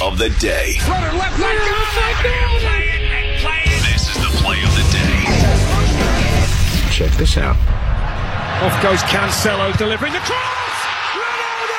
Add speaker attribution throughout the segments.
Speaker 1: of the day.
Speaker 2: Runner left, play it.
Speaker 1: This is the play of the day.
Speaker 3: Check this out.
Speaker 2: Off goes Cancelo, delivering the cross! Ronaldo!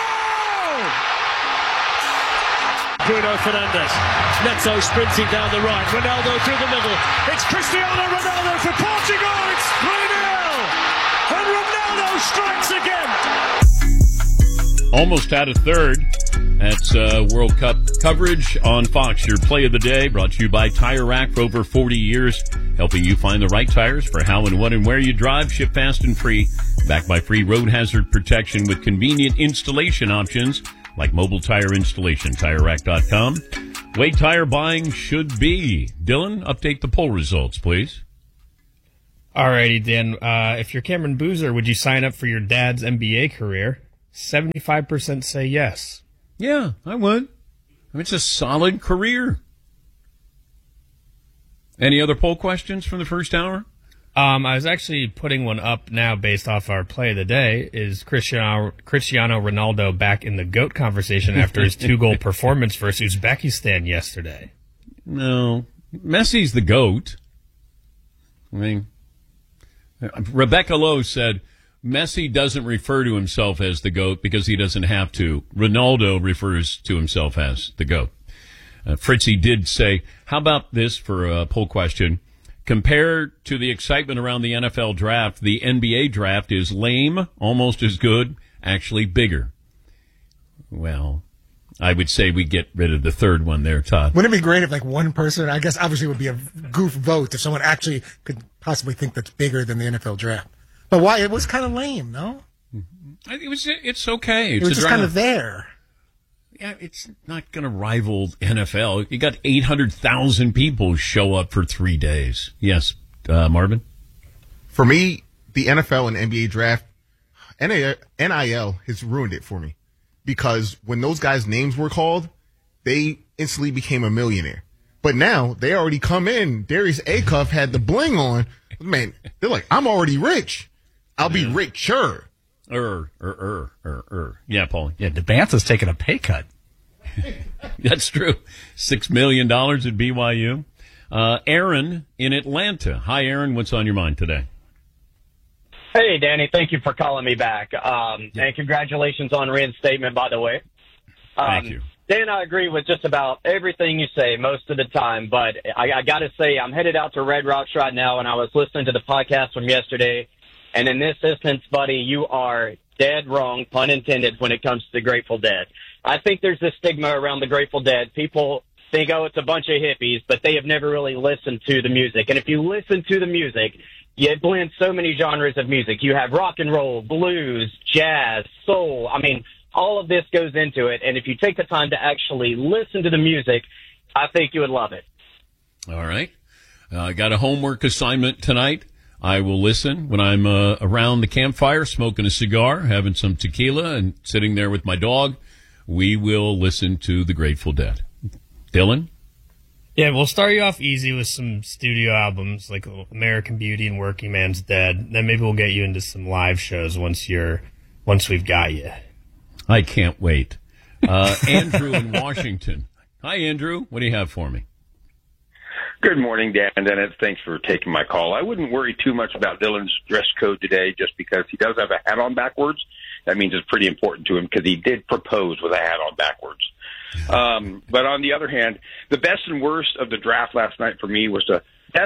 Speaker 2: Bruno Fernandes. Neto sprinting down the right. Ronaldo through the middle. It's Cristiano Ronaldo for Portugal. It's 3-0. And Ronaldo strikes again.
Speaker 4: Almost out of third. That's World Cup coverage on Fox. Your play of the day brought to you by Tire Rack for over 40 years, helping you find the right tires for how and what and where you drive. Ship fast and free. Backed by free road hazard protection with convenient installation options like mobile tire installation. TireRack.com. Way tire buying should be. Dylan, update the poll results, please.
Speaker 5: Alrighty, Dan. If you're Cameron Boozer, would you sign up for your dad's NBA career? 75% say yes.
Speaker 4: Yeah, I would. I mean, it's a solid career. Any other poll questions from the first hour?
Speaker 5: I was actually putting one up now based off our play of the day. Is Cristiano Ronaldo back in the GOAT conversation after his 2-goal performance versus Uzbekistan yesterday?
Speaker 4: No. Messi's the GOAT. I mean, Rebecca Lowe said Messi doesn't refer to himself as the GOAT because he doesn't have to. Ronaldo refers to himself as the GOAT. Fritzy did say, how about this for a poll question? Compared to the excitement around the NFL draft, the NBA draft is lame, almost as good, actually bigger. Well, I would say we get rid of the third one there, Todd.
Speaker 6: Wouldn't it be great if, like, one person, I guess obviously it would be a goof vote if someone actually could possibly think that's bigger than the NFL draft. But why? It was kind of lame, no?
Speaker 4: It's okay.
Speaker 6: It was just kind of there.
Speaker 4: Yeah, it's not going to rival NFL. You got 800,000 people show up for 3 days. Yes, Marvin?
Speaker 7: For me, the NFL and NBA draft, NIL has ruined it for me. Because when those guys' names were called, they instantly became a millionaire. But now, they already come in. Darius Acuff had the bling on. Man, they're like, I'm already rich. I'll be richer.
Speaker 4: Yeah, Paulie.
Speaker 3: Yeah, DeBance's taking a pay cut.
Speaker 4: That's true. $6 million at BYU. Aaron in Atlanta. Hi, Aaron. What's on your mind today?
Speaker 8: Hey, Danny. Thank you for calling me back. And congratulations on reinstatement, by the way.
Speaker 4: Thank you.
Speaker 8: Dan, I agree with just about everything you say most of the time, but I got to say I'm headed out to Red Rocks right now, and I was listening to the podcast from yesterday. And in this instance, buddy, you are dead wrong, pun intended, when it comes to the Grateful Dead. I think there's this stigma around the Grateful Dead. People think, oh, it's a bunch of hippies, but they have never really listened to the music. And if you listen to the music, it blends so many genres of music. You have rock and roll, blues, jazz, soul. I mean, all of this goes into it. And if you take the time to actually listen to the music, I think you would love it.
Speaker 4: All right. I got a homework assignment tonight. I will listen when I'm around the campfire, smoking a cigar, having some tequila, and sitting there with my dog. We will listen to the Grateful Dead. Dylan?
Speaker 5: Yeah, we'll start you off easy with some studio albums like American Beauty and Working Man's Dead. Then maybe we'll get you into some live shows once we've got you.
Speaker 4: I can't wait. Andrew in Washington. Hi, Andrew. What do you have for me?
Speaker 9: Good morning, Dan and Dennis. Thanks for taking my call. I wouldn't worry too much about Dylan's dress code today just because he does have a hat on backwards. That means it's pretty important to him because he did propose with a hat on backwards. But on the other hand, the best and worst of the draft last night for me was the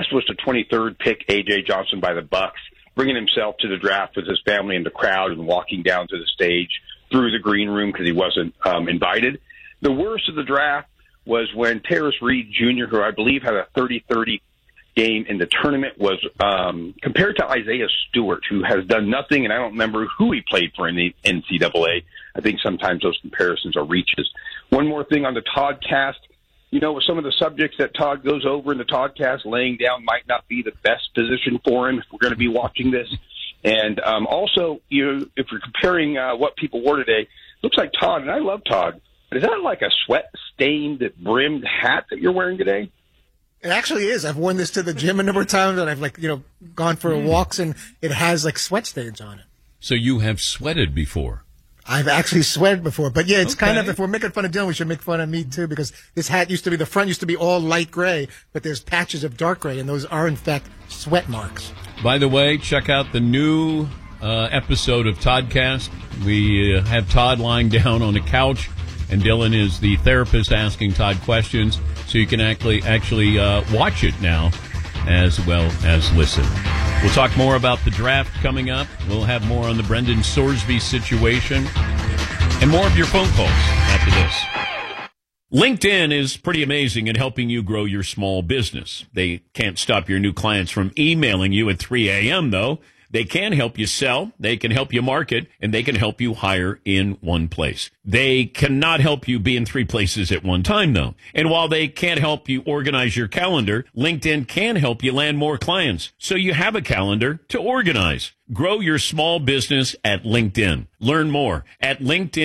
Speaker 9: 23rd pick, A.J. Johnson by the Bucks, bringing himself to the draft with his family in the crowd and walking down to the stage through the green room because he wasn't invited. The worst of the draft was when Terrace Reed Jr., who I believe had a 30-30 game in the tournament, was compared to Isaiah Stewart, who has done nothing, and I don't remember who he played for in the NCAA. I think sometimes those comparisons are reaches. One more thing on the Toddcast. You know, with some of the subjects that Todd goes over in the Toddcast, laying down might not be the best position for him if we're going to be watching this. And also, you know, if you're comparing what people wore today, looks like Todd, and I love Todd, but is that like a sweat-stained, brimmed hat that you're wearing today?
Speaker 6: It actually is. I've worn this to the gym a number of times, and I've, gone for walks, and it has, sweat stains on it.
Speaker 4: So you have sweated before?
Speaker 6: I've actually sweated before, but yeah, it's kind of,
Speaker 4: Okay.
Speaker 6: if we're making fun of Dylan, we should make fun of me too, because this hat the front used to be all light gray, but there's patches of dark gray, and those are in fact sweat marks.
Speaker 4: By the way, check out the new episode of Toddcast. We have Todd lying down on a couch, and Dylan is the therapist asking Todd questions, so you can actually watch it now as well as listen. We'll talk more about the draft coming up. We'll have more on the Brendan Sorsby situation and more of your phone calls after this. LinkedIn is pretty amazing in helping you grow your small business. They can't stop your new clients from emailing you at 3 a.m., though. They can help you sell, they can help you market, and they can help you hire in one place. They cannot help you be in 3 places at one time, though. And while they can't help you organize your calendar, LinkedIn can help you land more clients, so you have a calendar to organize. Grow your small business at LinkedIn. Learn more at LinkedIn.